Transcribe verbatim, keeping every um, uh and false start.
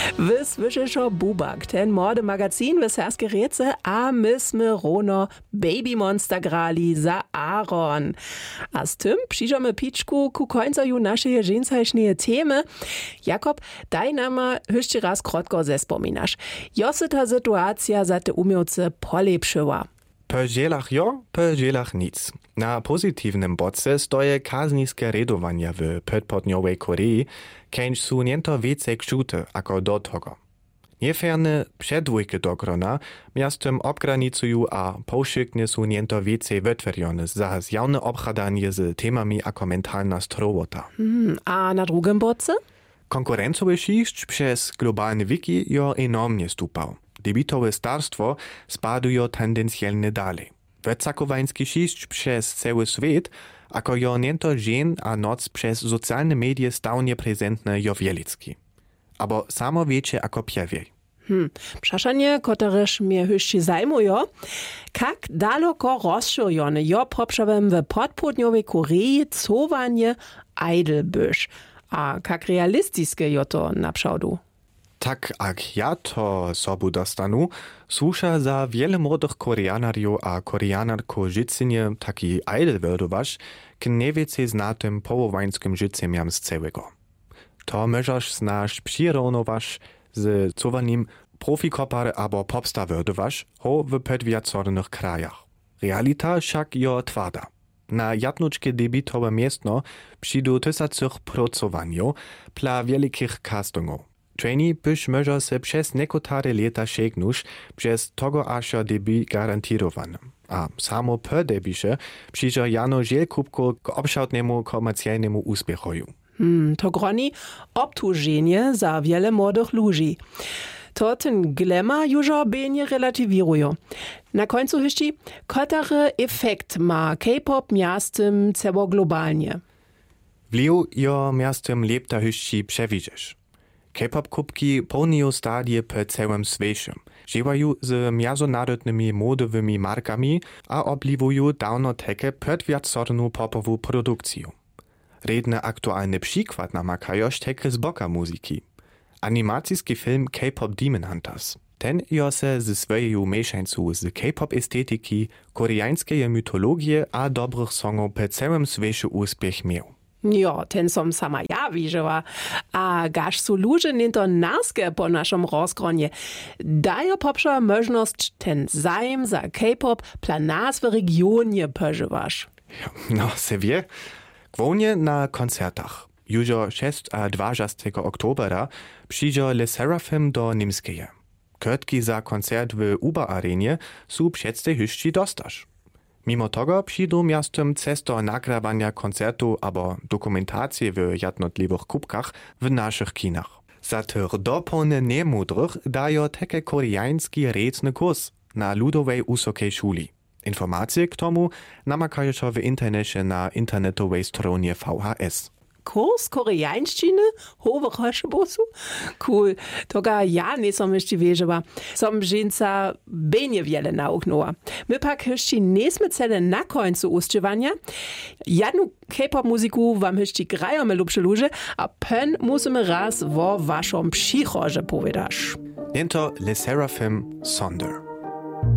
Wy słyszycie Bubak, ten młody magazin w Serskie Rece, a myśmy rono Baby Monster grali za Aaron. A z tym przyjdziemy piczku ku końcu naszej żeńsajsznej temy. Jakob, daj nam jeszcze raz krótko zespominasz. Jo se ta sytuacja za te umiejce polepszyła? Po dzielach jo, po dzielach nic. Na pozytywnym bodce stoje kazniskie redowania w Podpołudniowej Korei, kęć su niento więcej krzute ako do tego. Nieferne przedwójki do grona miastem obgranicują, a powszechnie su niento więcej wytwierdzone za zjawne obchadanie z temami ako mentalna strowota. Hmm, a na drugim bodce? Konkurencowy siść przez globalny wiki jo enormnie stupał. Debitowe starstwo spadują tendencjalnie dalej. Wycakowański siść przez cały świat, ako jo niento żen a noc przez socjalne media stałnie prezentne jo wielicki. Abo samo wiecie ako piewiej. Hmm, przeszanie, kotereż mnie jeszcze zajmują, jak daleko rozszerzone jo poprzewem w Podpołudniowej Korei cowanie Eidelbüsch, a jak realistiskie jo to na przodu. Tak jak ja to sobu dostanu, słusza za wiele młodych Koreanariów a Koreanarko życenie taki Eidelwördowasz, k niewiece znatym połowańskim życemiam z całego. To możesz znasz przyrównowasz z cowanym profikopar abo popstarwördowasz ho w podwiacornych krajach. Realita však jo twarda. Na jadnuczkie debitowe miestno przyjdą tysacych pracowaniów dla wielkich castingów. Trainee byś może se przez niekotare lata sięgnąć, przez tego aż debut garantowany. A samo po debiucie przyjdzie jano żelkubko k obszarnemu komercjalnemu úspěchoju. Hmm, to groni obtużenie za wiele młodych ludzi. To ten glamour już obejnie relatywirują. Na końcu jeszcze, kotary efekt ma K-pop miastem celo globalnie? Wliw jo miastem lepta jeszcze przewidzisz. K-pop kubki pełnią stadie po całym świecie. Żywają z międzynarodnymi modowymi markami, a obliwują dawno takie podwiacorną popową produkcję. Redny aktualny przykład namakają takie z boka muzyki. Animacyjski film K-pop Demon Hunters. Ten jo se ze swojej mieszańcu z K-pop estetyki, koreańskiej mitologii a dobrych songów po całym świecie úspěch miał. Jo, ten som sama ja widziała. A gaż su ludzie niento narskie po naszym rozgronie. Dają poprzez możliwość ten zajem za K-pop dla nas w regionie przeżywasz. No, se wie. Głównie na koncertach. Już dwudziestego oktobra przyjdzie Le Seraphim do Niemskeje. Krótki za koncert w Uber Arenie su przedste hyszci dostasz. Mimo tego przyjdą miastem cesto nagrawania koncertu abo dokumentacje w jednotliwych kubkach w naszych kinach. Za tych dopolne niemudrych dają takie koreański recny kurs na ludowej wysokiej szuli. Informacje k tomu namakają w internecie na internetowej stronie V H S. Kurs koreańszczyny? Howe Roszebosu? Cool. Toga ja nie som jeszcze wiedziała. Som żeńca benie wiele nauknęła. My pak jeszcze nie sme cele na końcu uszczywania. Jedną K-pop muzyku wam jeszcze grajemy lubsze ludzie, a pen musimy raz wo waszą przychodzie powiedzieć. Niento Le Seraphim Sonder.